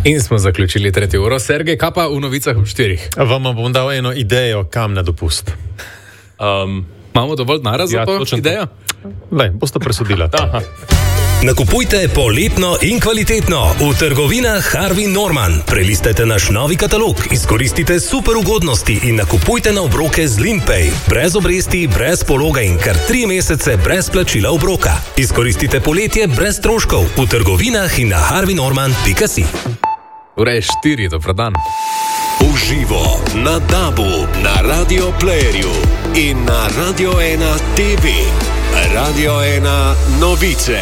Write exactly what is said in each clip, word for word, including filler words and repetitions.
In smo zaključili tretjo uro. Sergej, kaj pa v novicah ob štirih? Vam bom dal eno idejo, kam na dopust. Um, Imamo dovolj denarja za Ja, to točno idejo? Lej, boste presodila. Aha. Nakupujte poletno in kvalitetno v trgovinah Harvey Norman. Prelistajte naš novi katalog, izkoristite super ugodnosti in nakupujte na obroke z Limpay. Brez obresti, brez pologa in kar tri mesece brez plačila obroka. Izkoristite poletje brez stroškov v trgovinah in na harvey norman pika si. Ura je štiri, dober dan. Uživo na Dabu, na Radio Playerju in na Radio ena T V. Radio ena novice.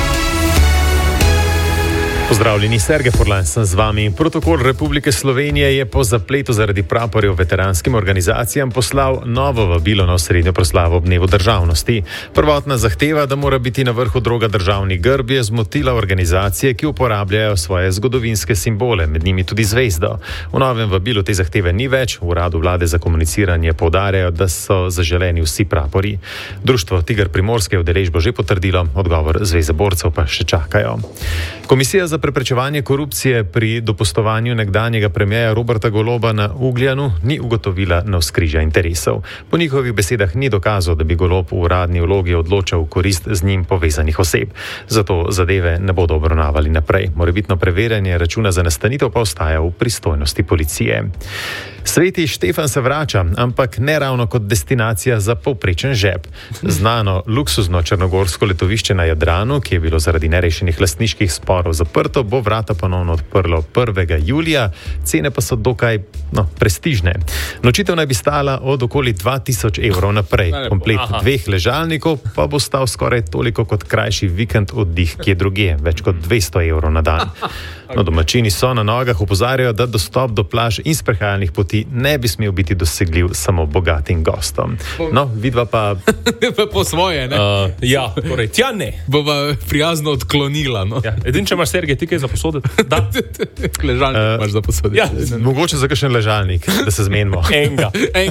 Pozdravljeni, Sergej Forlan sem z vami. Protokol Republike Slovenije je po zapletu zaradi praporjev veteranskim organizacijam poslal novo vabilo na osrednjo proslavo ob dnevu državnosti. Prvotna zahteva, da mora biti na vrhu droga državni grb, je zmotila organizacije, ki uporabljajo svoje zgodovinske simbole, med njimi tudi zvezdo. V novem vabilu te zahteve ni več, v uradu vlade za komuniciranje poudarjajo, da so zaželeni vsi prapori. Društvo Tiger Primorske je udeležbo že potrdilo, odgovor Zveze borcev pa še čakajo. Komisija za preprečevanje korupcije pri dopustovanju nekdanjega premierja Roberta Goloba na Ugljanu ni ugotovila navzkrižja interesov. Po njihovih besedah ni dokazov, da bi Golob v uradni vlogi odločal v korist z njim povezanih oseb. Zato zadeve ne bodo obravnavali naprej. Morebitno preverjanje računa za nastanitev pa ostaja v pristojnosti policije. Sveti Štefan se vrača, ampak ne ravno kot destinacija za povprečen žep. Znano luksuzno črnogorsko letovišče na Jadranu, ki je bilo zaradi nerešenih lastniških sporov zaprto, bo vrata ponovno odprlo prvega julija, cene pa so dokaj no, prestižne. Nočitev naj bi stala od okoli dva tisoč evrov naprej. Komplet Aha. dveh ležalnikov pa bo stal skoraj toliko kot krajši vikend oddih kje drugje, več kot dvesto evrov na dan. No, domačini so na nogah, opozarjajo, da dostop do plaž in sprehajalnih poti ne bi smel biti dosegljiv samo bogatim gostom. No, vidva pa... Po svoje, ne? Uh, ja, torej, tja ne. Bova prijazno odklonila, no. Ja. Edin, če imaš, Sergej, ti kaj za posoditi? Da. Ležalnik Uh, imaš za posoditi. Ja. Mogoče za kakšen ležalnik, da se zmenimo. Enga.